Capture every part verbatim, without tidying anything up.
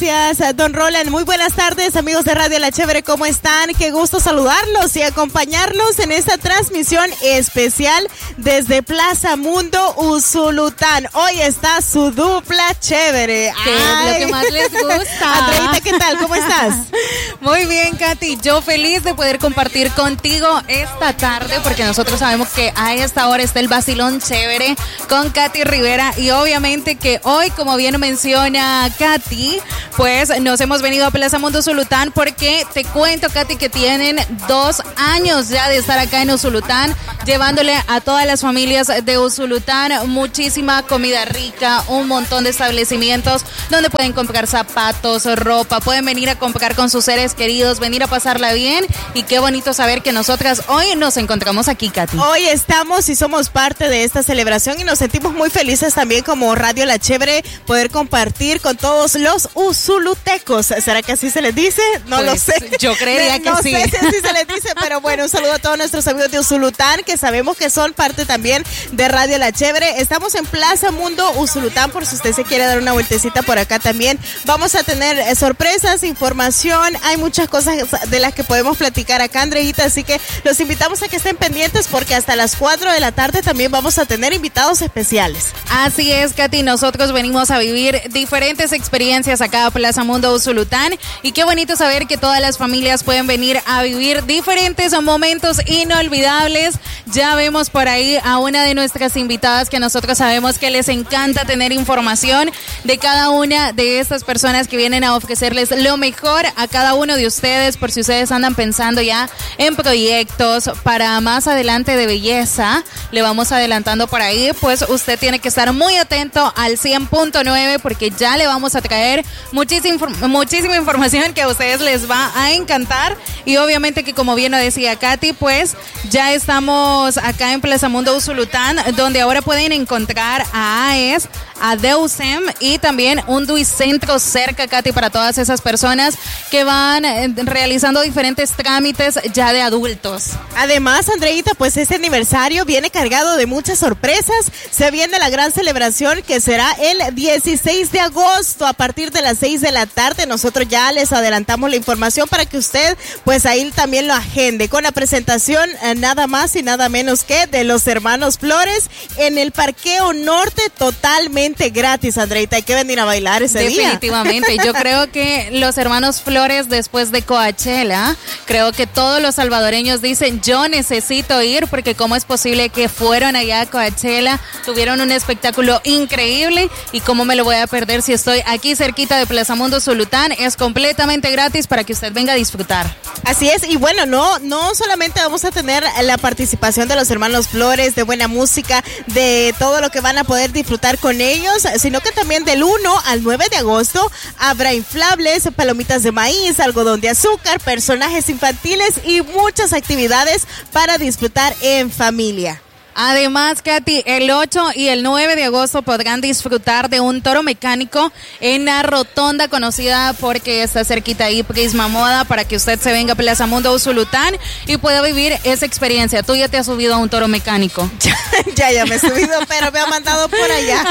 Gracias, don Roland. Muy buenas tardes, amigos de Radio La Chévere, ¿cómo están? Qué gusto saludarlos y acompañarlos en esta transmisión especial desde Plaza Mundo Usulután. Hoy está su dupla chévere. ¿Qué es lo que más les gusta? Andreita, ¿qué tal? ¿Cómo estás? Muy bien, Katy. Yo feliz de poder compartir contigo esta tarde, porque nosotros sabemos que a esta hora está el vacilón chévere con Katy Rivera. Y obviamente que hoy, como bien menciona Katy, pues nos hemos venido a Plaza Mundo Usulután porque te cuento, Katy, que tienen dos años ya de estar acá en Usulután, llevándole a todas las familias de Usulután muchísima comida rica, un montón de establecimientos donde pueden comprar zapatos, ropa, pueden venir a comprar con sus seres queridos, venir a pasarla bien. Y qué bonito saber que nosotras hoy nos encontramos aquí, Katy. Hoy estamos y somos parte de esta celebración y nos sentimos muy felices también como Radio La Chévere poder compartir con todos los usulutecos. ¿Será que así se les dice? No pues, lo sé. Yo creería que no sí. No sé si así se les dice, pero bueno, un saludo a todos nuestros amigos de Usulután que sabemos que son parte también de Radio La Chévere. Estamos en Plaza Mundo Usulután, por si usted se quiere dar una vueltecita por acá también. Vamos a tener eh, sorpresas, información, hay muchas cosas de las que podemos platicar acá, Andreita, así que los invitamos a que estén pendientes porque hasta las cuatro de la tarde también vamos a tener invitados especiales. Así es, Katy, nosotros venimos a vivir diferentes experiencias acá a Plaza Mundo Usulután y qué bonito saber que todas las familias pueden venir a vivir diferentes momentos inolvidables. Ya vemos por ahí a una de nuestras invitadas que nosotros sabemos que les encanta tener información de cada una de estas personas que vienen a ofrecerles lo mejor a cada uno de ustedes, por si ustedes andan pensando ya en proyectos para más adelante de belleza, le vamos adelantando por ahí, pues usted tiene que estar muy atento al cien punto nueve porque ya le vamos a traer muchísima, muchísima información que a ustedes les va a encantar. Y obviamente que, como bien lo decía Katy, pues ya estamos acá en Plaza Mundo Usulután, donde ahora pueden encontrar a A E S, a Deusem y también un Duicentro cerca, Katy, para todas esas personas que van realizando diferentes trámites ya de adultos. Además, Andreita, pues este aniversario viene cargado de muchas sorpresas. Se viene la gran celebración que será el dieciséis de agosto a partir de las seis de la tarde. Nosotros ya les adelantamos la información para que usted pues ahí también lo agende con la presentación eh, nada más y nada menos que de los hermanos Flores en el Parqueo Norte, totalmente gratis, Andreita. Hay que venir a bailar ese día. Definitivamente. Yo creo que los hermanos Flores, después de Coachella, creo que todos los salvadoreños dicen, yo necesito ir, porque cómo es posible que fueron allá a Coachella, tuvieron un espectáculo increíble, y cómo me lo voy a perder si estoy aquí cerquita de Plaza Mundo Usulután. Es completamente gratis para que usted venga a disfrutar. Así es, y bueno, no, no solamente vamos a tener la participación de los hermanos Flores, de buena música, de todo lo que van a poder disfrutar con ellos, sino que también del uno al nueve de agosto habrá inflables, palomitas de maíz, algodón de azúcar, personajes infantiles y muchas actividades para disfrutar en familia. Además, Katy, el ocho y el nueve de agosto podrán disfrutar de un toro mecánico en la rotonda conocida porque está cerquita ahí Prisma Moda, para que usted se venga a Plaza Mundo Usulután y pueda vivir esa experiencia. ¿Tú ya te has subido a un toro mecánico? Ya, ya, ya me he subido, pero me ha mandado por allá.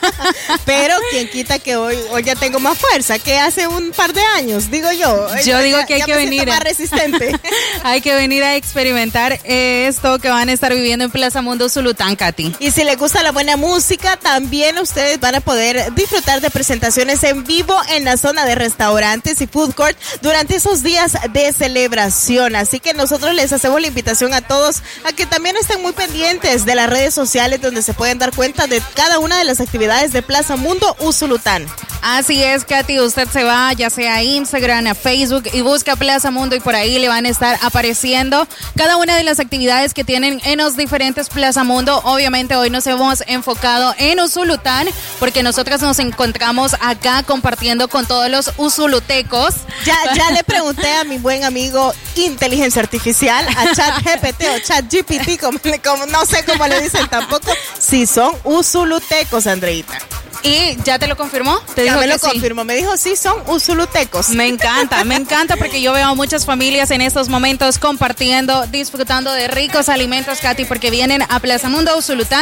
Pero quien quita que hoy, hoy ya tengo más fuerza que hace un par de años, digo yo. Yo digo ya, que hay ya que me venir. Más resistente. Hay que venir a experimentar esto que van a estar viviendo en Plaza Mundo Usulután, Katy. Y si les gusta la buena música, también ustedes van a poder disfrutar de presentaciones en vivo en la zona de restaurantes y food court durante esos días de celebración. Así que nosotros les hacemos la invitación a todos a que también estén muy pendientes de las redes sociales, donde se pueden dar cuenta de cada una de las actividades de Plaza Mundo Usulután. Así es, Katy, usted se va ya sea a Instagram, a Facebook y busca Plaza Mundo, y por ahí le van a estar apareciendo cada una de las actividades que tienen en los diferentes Plaza Mundo. Obviamente hoy nos hemos enfocado en Usulután porque nosotras nos encontramos acá compartiendo con todos los usulutecos. Ya, ya le pregunté a mi buen amigo inteligencia artificial, a ChatGPT o ChatGPT, como, como, no sé cómo le dicen tampoco, si son usulutecos, Andreita. ¿Y ya te lo confirmó? ¿Te ya dijo me que lo sí? confirmó, me dijo sí, son usulutecos. Me encanta, me encanta porque yo veo a muchas familias en estos momentos compartiendo, disfrutando de ricos alimentos, Katy, porque vienen a Plaza Mundo Usulután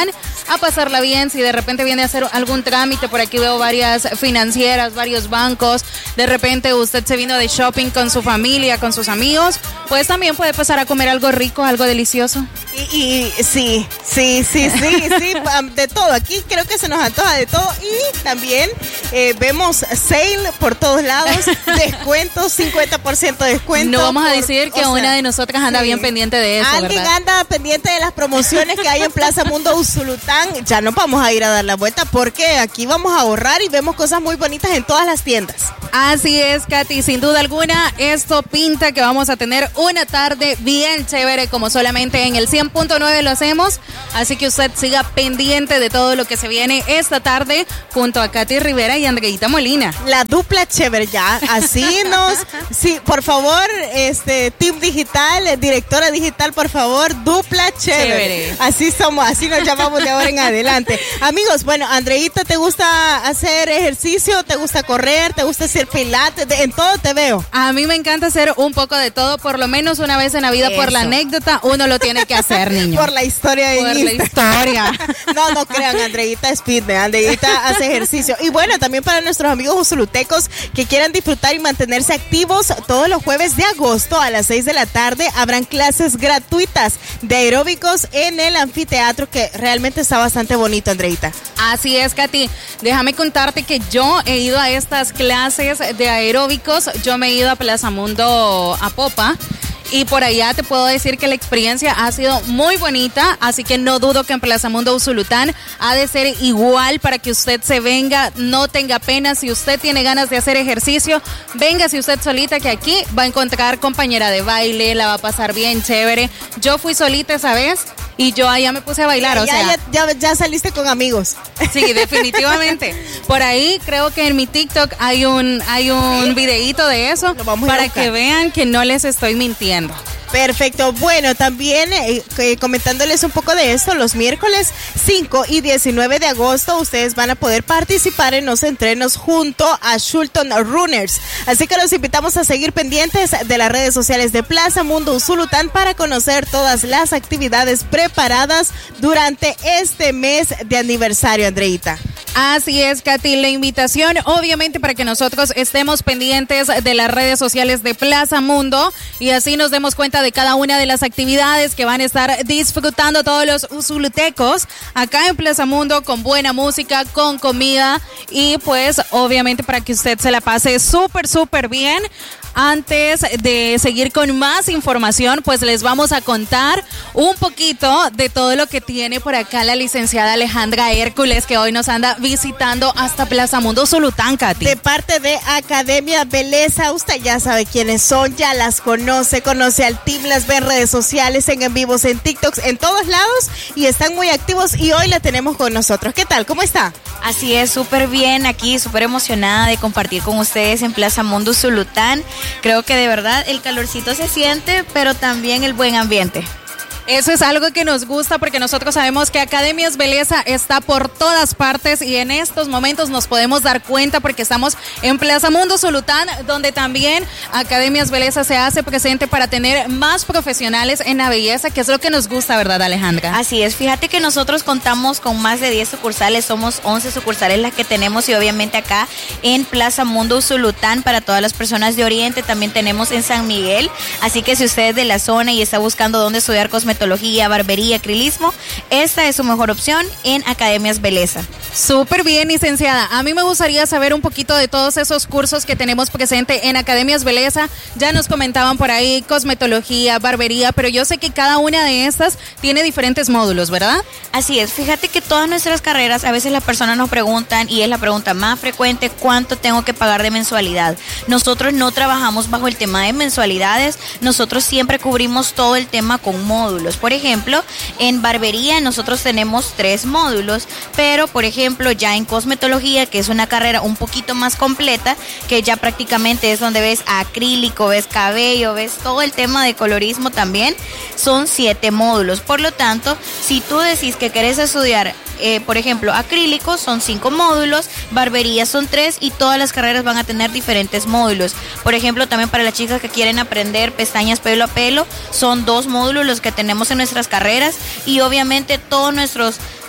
a pasarla bien. Si de repente viene a hacer algún trámite, por aquí veo varias financieras, varios bancos, de repente usted se vino de shopping con su familia, con sus amigos, pues también puede pasar a comer algo rico, algo delicioso. Y, y sí, sí, sí, sí, sí, de todo. Aquí creo que se nos antoja de todo y también eh, vemos sale por todos lados, descuentos, cincuenta por ciento de descuento. No vamos por, a decir que una sea, de nosotras anda sí. bien pendiente de eso, Alguien ¿verdad? anda pendiente de las promociones que hay en Plaza Mundo Usulután. Ya no vamos a ir a dar la vuelta porque aquí vamos a ahorrar y vemos cosas muy bonitas en todas las tiendas. Así es, Katy, sin duda alguna, esto pinta que vamos a tener una tarde bien chévere como solamente en el cien punto nueve lo hacemos, así que usted siga pendiente de todo lo que se viene esta tarde junto a Katy Rivera y Andreita Molina. La dupla chévere ya, así nos, sí, por favor, este, team digital, directora digital, por favor, dupla chévere. chévere. Así somos, así nos llamamos de ahora en adelante. Amigos, bueno, Andreita, ¿te gusta hacer ejercicio? ¿Te gusta correr? ¿Te gusta hacer pilates? En todo te veo. A mí me encanta hacer un poco de todo, por lo menos una vez en la vida. Eso. Por la anécdota, uno lo tiene que hacer, niño. Por la historia de Por Insta. la historia. No, no crean, Andreita es fitness, Andreita hace ejercicio. Y bueno, también para nuestros amigos usulutecos que quieran disfrutar y mantenerse activos, todos los jueves de agosto a las seis de la tarde habrán clases gratuitas de aeróbicos en el anfiteatro, que realmente está bastante bonito, Andreita. Así es, Katy. Déjame contarte que yo he ido a estas clases de aeróbicos. Yo me he ido a Plaza Mundo a Popa. Y por allá te puedo decir que la experiencia ha sido muy bonita, así que no dudo que en Plaza Mundo Usulután ha de ser igual para que usted se venga, no tenga pena. Si usted tiene ganas de hacer ejercicio, véngase usted solita, que aquí va a encontrar compañera de baile, la va a pasar bien chévere. Yo fui solita esa vez y yo allá me puse a bailar, ya, o sea. Ya, ya, ya saliste con amigos. Sí, definitivamente. Por ahí creo que en mi TikTok hay un, hay un ¿Sí? videíto de eso para que vean que no les estoy mintiendo. Perfecto. Bueno, también eh, eh, comentándoles un poco de esto, los miércoles cinco y diecinueve de agosto ustedes van a poder participar en los entrenos junto a Shulton Runners. Así que los invitamos a seguir pendientes de las redes sociales de Plaza Mundo Usulután para conocer todas las actividades preparadas durante este mes de aniversario, Andreita. Así es, Katy, la invitación obviamente para que nosotros estemos pendientes de las redes sociales de Plaza Mundo y así nos demos cuenta de cada una de las actividades que van a estar disfrutando todos los usulutecos acá en Plaza Mundo, con buena música, con comida y pues obviamente para que usted se la pase súper, súper bien. Antes de seguir con más información, pues les vamos a contar un poquito de todo lo que tiene por acá la licenciada Alejandra Hércules, que hoy nos anda visitando hasta Plaza Mundo Usulután, Katy. De parte de Academia Belleza, usted ya sabe quiénes son, ya las conoce, conoce al team, las ve en redes sociales, en en vivos, en TikToks, en todos lados y están muy activos y hoy la tenemos con nosotros. ¿Qué tal? ¿Cómo está? Así es, súper bien aquí, súper emocionada de compartir con ustedes en Plaza Mundo Usulután. Creo que de verdad el calorcito se siente, pero también el buen ambiente. Eso es algo que nos gusta porque nosotros sabemos que Academias Belleza está por todas partes y en estos momentos nos podemos dar cuenta porque estamos en Plaza Mundo Usulután, donde también Academias Belleza se hace presente para tener más profesionales en la belleza, que es lo que nos gusta, ¿verdad, Alejandra? Así es, fíjate que nosotros contamos con más de diez sucursales, somos once sucursales las que tenemos y obviamente acá en Plaza Mundo Usulután para todas las personas de Oriente, también tenemos en San Miguel, así que si usted es de la zona y está buscando dónde estudiar cosmetología, barbería, acrilismo, esta es su mejor opción en Academias Belleza. Súper bien, licenciada. A mí me gustaría saber un poquito de todos esos cursos que tenemos presente en Academias Belleza. Ya nos comentaban por ahí cosmetología, barbería, pero yo sé que cada una de estas tiene diferentes módulos, ¿verdad? Así es, fíjate que todas nuestras carreras, a veces las personas nos preguntan, y es la pregunta más frecuente, ¿cuánto tengo que pagar de mensualidad? Nosotros no trabajamos bajo el tema de mensualidades, nosotros siempre cubrimos todo el tema con módulos. Por ejemplo, en barbería nosotros tenemos tres módulos, pero por ejemplo ya en cosmetología, que es una carrera un poquito más completa, que ya prácticamente es donde ves acrílico, ves cabello, ves todo el tema de colorismo también, son siete módulos. Por lo tanto, si tú decís que querés estudiar Eh, por ejemplo, acrílicos son cinco módulos, barbería son tres y todas las carreras van a tener diferentes módulos. Por ejemplo, también para las chicas que quieren aprender pestañas pelo a pelo, son dos módulos los que tenemos en nuestras carreras y obviamente todos nuestros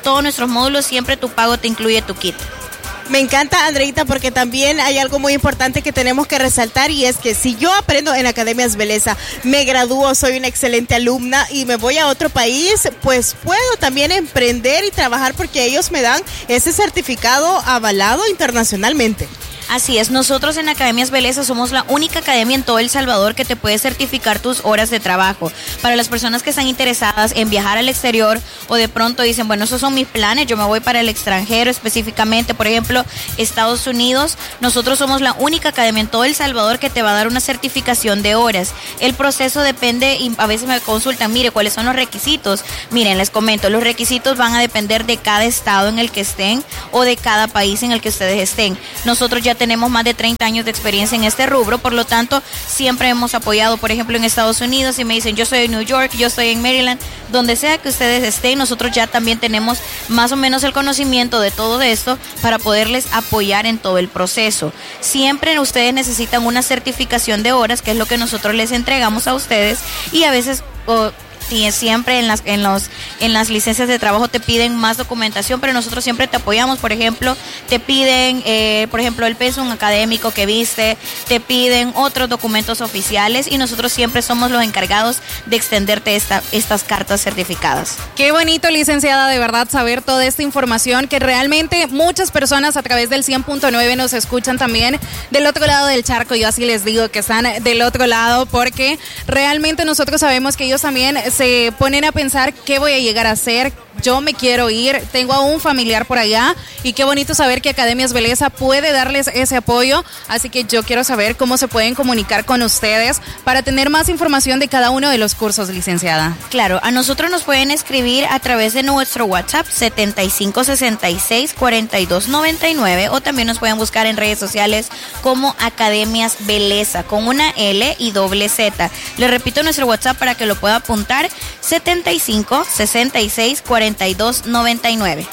todos nuestros módulos, siempre tu pago te incluye tu kit. Me encanta, Andreita, porque también hay algo muy importante que tenemos que resaltar, y es que si yo aprendo en Academias Beleza, me gradúo, soy una excelente alumna y me voy a otro país, pues puedo también emprender y trabajar porque ellos me dan ese certificado avalado internacionalmente. Así es, nosotros en Academias Beleza somos la única academia en todo El Salvador que te puede certificar tus horas de trabajo. Para las personas que están interesadas en viajar al exterior o de pronto dicen, bueno, esos son mis planes, yo me voy para el extranjero específicamente, por ejemplo, Estados Unidos, nosotros somos la única academia en todo El Salvador que te va a dar una certificación de horas. El proceso depende, y a veces me consultan, mire, ¿cuáles son los requisitos? Miren, les comento, los requisitos van a depender de cada estado en el que estén o de cada país en el que ustedes estén. Nosotros ya tenemos más de treinta años de experiencia en este rubro, por lo tanto siempre hemos apoyado, por ejemplo, en Estados Unidos, y me dicen, yo soy de New York, yo estoy en Maryland, donde sea que ustedes estén, nosotros ya también tenemos más o menos el conocimiento de todo esto para poderles apoyar en todo el proceso. Siempre ustedes necesitan una certificación de horas, que es lo que nosotros les entregamos a ustedes, y a veces oh, Sí, siempre en las en los en las licencias de trabajo te piden más documentación, pero nosotros siempre te apoyamos. Por ejemplo, te piden, eh, por ejemplo, el pensum académico que viste, te piden otros documentos oficiales, y nosotros siempre somos los encargados de extenderte esta, estas cartas certificadas. Qué bonito, licenciada, de verdad saber toda esta información, que realmente muchas personas a través del cien punto nueve nos escuchan también del otro lado del charco. Yo así les digo que están del otro lado, porque realmente nosotros sabemos que ellos también se ponen a pensar qué voy a llegar a hacer, yo me quiero ir, tengo a un familiar por allá, y qué bonito saber que Academias Beleza puede darles ese apoyo. Así que yo quiero saber cómo se pueden comunicar con ustedes para tener más información de cada uno de los cursos, licenciada. Claro, a nosotros nos pueden escribir a través de nuestro WhatsApp setenta y cinco sesenta y seis cuarenta y dos noventa y nueve, o también nos pueden buscar en redes sociales como Academias Beleza con una L y doble Z. Les repito nuestro WhatsApp para que lo pueda apuntar: setenta y cinco sesenta y seis cuarenta y dos noventa y nueve.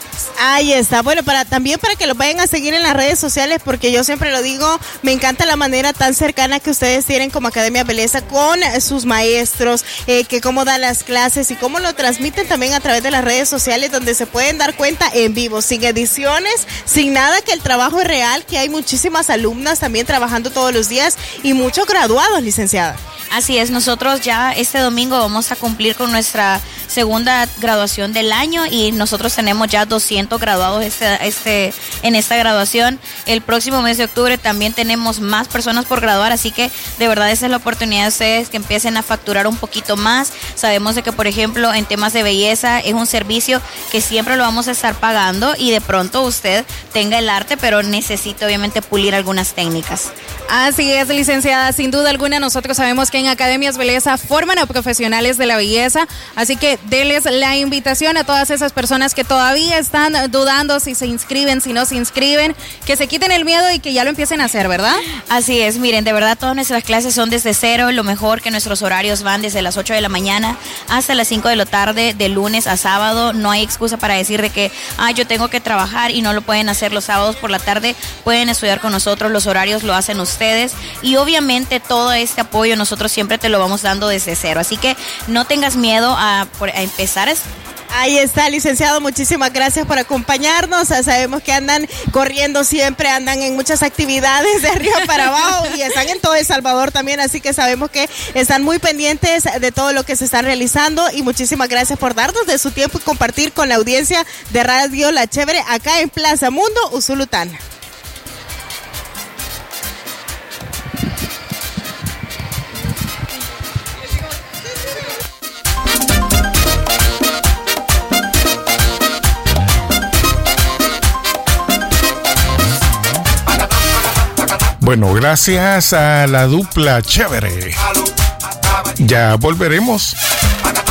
Ahí está. Bueno, para también para que lo vayan a seguir en las redes sociales, porque yo siempre lo digo, me encanta la manera tan cercana que ustedes tienen como Academia Beleza con sus maestros, eh, que cómo dan las clases y cómo lo transmiten también a través de las redes sociales, donde se pueden dar cuenta en vivo, sin ediciones, sin nada, que el trabajo es real, que hay muchísimas alumnas también trabajando todos los días y muchos graduados, licenciada. Así es, nosotros ya este domingo vamos a cumplir con nuestra segunda graduación del año, y nosotros tenemos ya doscientos graduados este, este, en esta graduación. El próximo mes de octubre también tenemos más personas por graduar, así que de verdad esa es la oportunidad de ustedes que empiecen a facturar un poquito más. Sabemos de que, por ejemplo, en temas de belleza es un servicio que siempre lo vamos a estar pagando, y de pronto usted tenga el arte, pero necesita obviamente pulir algunas técnicas. Así es, licenciada, sin duda alguna nosotros sabemos que en Academias Beleza forman a profesionales de la belleza, así que denles la invitación a todas esas personas que todavía están dudando si se inscriben, si no se inscriben, que se quiten el miedo y que ya lo empiecen a hacer, ¿verdad? Así es, miren, de verdad todas nuestras clases son desde cero, lo mejor que nuestros horarios van desde las ocho de la mañana hasta las cinco de la tarde, de lunes a sábado. No hay excusa para decir de que, ah, yo tengo que trabajar y no lo pueden hacer los sábados por la tarde, pueden estudiar con nosotros, los horarios lo hacen ustedes, y obviamente todo este apoyo nosotros siempre te lo vamos dando desde cero, así que no tengas miedo a, a empezar. Ahí está, licenciado, muchísimas gracias por acompañarnos. Sabemos que andan corriendo siempre, andan en muchas actividades de arriba para abajo, y están en todo El Salvador también, así que sabemos que están muy pendientes de todo lo que se está realizando, y muchísimas gracias por darnos de su tiempo y compartir con la audiencia de Radio La Chévere acá en Plaza Mundo, Usulután. Bueno, gracias a la dupla chévere. Ya volveremos.